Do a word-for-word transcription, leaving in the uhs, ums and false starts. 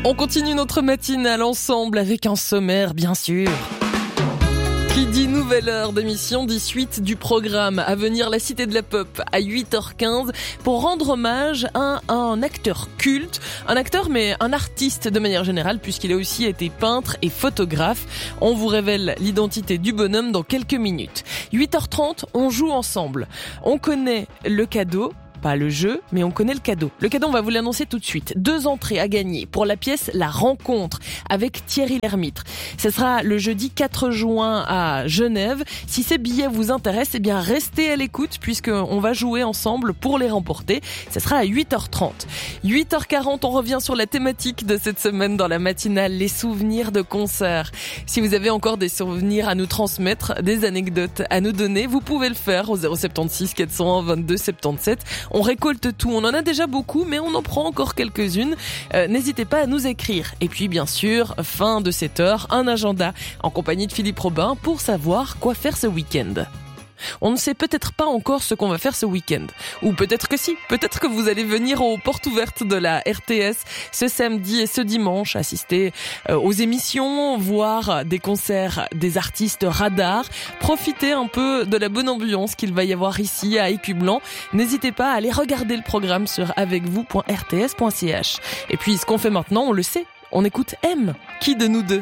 On continue notre matinale ensemble avec un sommaire, bien sûr. Qui dit nouvelle heure d'émission dit suite du programme. À venir, la Cité de la Pop à huit heures quinze pour rendre hommage à un acteur culte. Un acteur mais un artiste de manière générale puisqu'il a aussi été peintre et photographe. On vous révèle l'identité du bonhomme dans quelques minutes. huit heures trente, on joue ensemble. On connaît le cadeau. Pas le jeu, mais on connaît le cadeau. Le cadeau, on va vous l'annoncer tout de suite. Deux entrées à gagner pour la pièce La Rencontre avec Thierry Lhermitte. Ce sera le jeudi quatre juin à Genève. Si ces billets vous intéressent, eh bien restez à l'écoute puisqu'on va jouer ensemble pour les remporter. Ce sera à huit heures trente. huit heures quarante, on revient sur la thématique de cette semaine dans la matinale, les souvenirs de concerts. Si vous avez encore des souvenirs à nous transmettre, des anecdotes à nous donner, vous pouvez le faire au zéro sept six quatre zéro un vingt-deux soixante-dix-sept. On récolte tout, on en a déjà beaucoup, mais on en prend encore quelques-unes. Euh, n'hésitez pas à nous écrire. Et puis, bien sûr, fin de cette heure, un agenda en compagnie de Philippe Robin pour savoir quoi faire ce week-end. On ne sait peut-être pas encore ce qu'on va faire ce week-end. Ou peut-être que si. Peut-être que vous allez venir aux portes ouvertes de la R T S ce samedi et ce dimanche, assister aux émissions, voir des concerts des artistes radars, profiter un peu de la bonne ambiance qu'il va y avoir ici à Écublanc. N'hésitez pas à aller regarder le programme sur avec vous point r t s point c h. Et puis ce qu'on fait maintenant, on le sait. On écoute M. Qui de nous deux